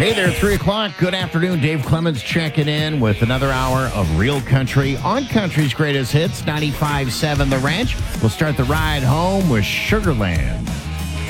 Hey there, 3 o'clock. Good afternoon. Dave Clemens checking in with another hour of Real Country on Country's Greatest Hits, 95.7 The Ranch. We'll start the ride home with Sugarland.